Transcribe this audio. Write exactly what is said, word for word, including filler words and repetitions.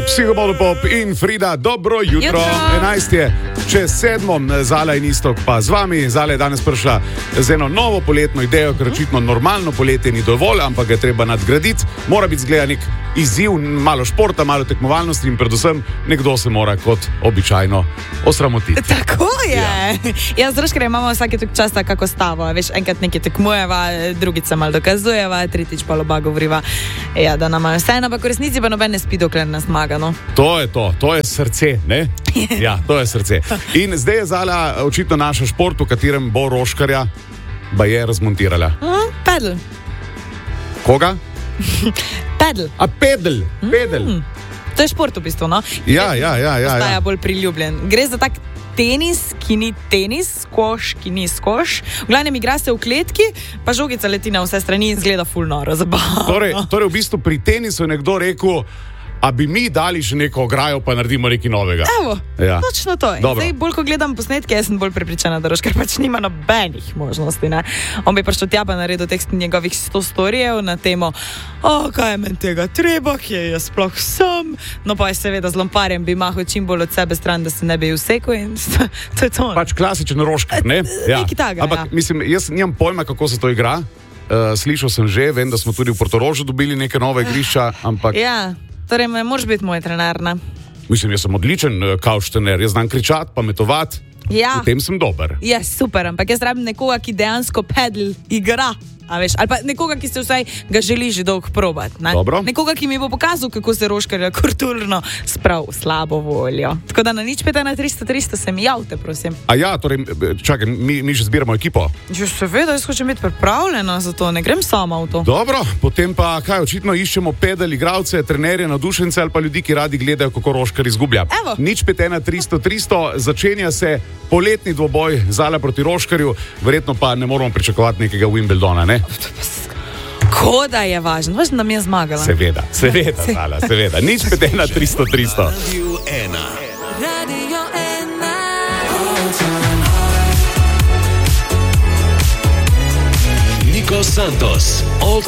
Psihomodopop in Frida, dobro jutro. Jutro. enajst je čez sedmo, Zala in Istok pa z vami. Zala je danes prišla z eno novo poletno idejo, ker očitno normalno poletje ni dovolj, ampak ga je treba nadgraditi. Mora biti zgleda nek izziv, malo športa, malo tekmovalnosti in predvsem nekdo se mora kot običajno osramotiti. Tako je. Ja. Ja, z Roškarjem imamo vsake tok časa kako stavo. Veš, enkrat nekaj tekmujeva, drugič se malo dokazujeva, tretjič pa loba govoriva, ja, da nam je vseeno, ampak v resnici pa noben ne spi, dokler nas zmaga. No? To je to, to je srce, ne? Ja, to je srce. In zdaj je Zala očitno naša šport, v katerem bo Roškarja ba je razmontirala. Mm, pedal. Koga? Pedal. A pedal, pedal. Mm. To je šport v bistvu, no? Ja, ja, ja, ja, Postaja ja. bolj priljubljen. Gre za tak tenis, ki ni tenis, skoš, ki ni skoš. V glavnem igra se v kletki, pa žogica leti na vse strani in zgleda ful noro, zabavno. Torej, torej v bistvu pri tenisu je nekdo rekel, a bi mi dali še neko ograjo, pa naredimo nekaj novega. Evo, Ja. točno to. In Dobro. zdaj, bolj ko gledam posnetke, jaz sem bolj prepričana, da Roškar pač nima nobenih možnosti. Ne? On bi prišel tja pa naredil tekst njegovih sto storijev na temo, o, kaj je meni tega treba, kje jaz sploh sem. No pa je seveda z lomparjem bi mahal čim bolj od sebe stran, da se ne bi usekal in to je to. Pač klasičen Roškar, ne? Ja. Nekaj takega, Ampak ja. mislim, jaz nimam pojma, kako se to igra. Uh, slišal sem že, vem, da smo tudi v Portorožu dobili neke nove igrišča, ampak Ja, torej me moraš biti moj trener, ne? mislim, jaz sem odličen uh, kavč trener, jaz znam kričati, pametovati, Ja. v tem sem dober. Ja, super, ampak jaz rabim nekoga, ki dejansko pedal igra. A veš, ali pa nekoga, ki se vsaj ga želi že dolgo probati. Ne? Dobro. Nekoga, ki mi bo pokazal, kako se Roškarja kulturno sprav v slabo voljo. Tako da na nič peta na tristo tristo se mi javite, prosim. A ja, torej, čakaj, mi, mi že zbiramo ekipo. Že seveda, jaz hočem biti pripravljena za to, ne grem sama v to. Dobro, potem pa kaj, očitno iščemo pedal igralce, trenerje, navdušence ali pa ljudi, ki radi gledajo, kako Roškar izgublja. Evo. Nič pet ena tristo tristo, začenja se poletni dvoboj Zala proti Roškarju, verjetno pa ne moramo pričakovati nekega Wimbledona, ne? Koda je važno, važno, da mi je zmagala. Seveda, seveda, Zala, seveda. Nič pet ena tristo tristo. Radio ena. Radio ena. Nico Santos, Old